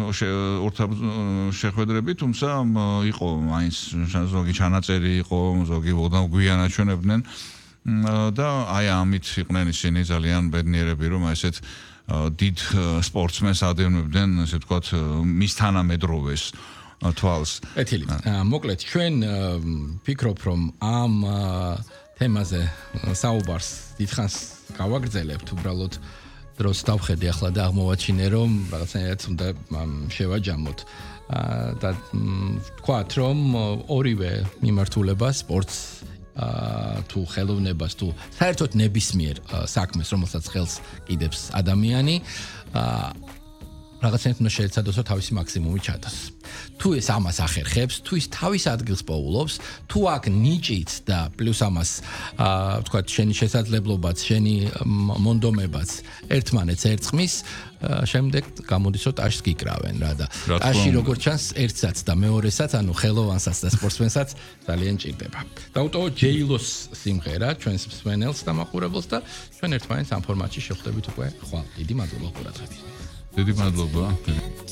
შეხვედრები, თუმცა იყო მაინც ზოგი ჩანაწერი იყო, ზოგი გვიანაჩვენებდნენ და აი ამით იყვნენ ისინი ძალიან ბედნიერები, რომ ესეთ დიდ სპორტსმენს ადევნებდნენ, ასე ვთქვათ, მის თანამედროვეს თვალს. ეთილი, მოკლედ ჩვენ ვფიქრობ, რომ ამ თემაზე საუბარს დიდხანს გავაგრძელებთ, უბრალოდ დროს დავხედე ახლა და აღმოვაჩინე, რომ რაღაცნაირად უნდა შევაჯამოთ და ვთქვათ, რომ ორივე მიმართულება სპორტს თუ ხელოვნებას თუ საერთოდ ნებისმიერ საქმეს, რომელსაც ხელს კიდებს ადამიანი, რაღაცნაირად უნდა შეეცადოს, რომ თავისი მაქსიმუმი ჩადოს. თუ ეს ამას ახერხებს, თუ ის თავის ადგილს პოულობს, თუ აქ ნიჭით და პლუს ამას ვთქვათ, შენი შესაძლებლობაც, შენი მონდომებაც ერთმანეთს ერწყმის, შემდეგ გამოდის, რომ ტაშს გიკრავენ რა და ტაში როგორც ჩანს, ერთსაც და მეორესაც, ანუ ხელოვანსაც და სპორტსმენსაც ძალიან ჭირდება. დავუტოვოთ ჯეილოს სიმღერა ჩვენს მსმენელს და მაყურებელს და ჩვენ ერთმანეთს ამ ფორმატში შევხვდებით უკვე ხვალ. დიდი მადლობა ყურადღებით. დიდი მადლობა.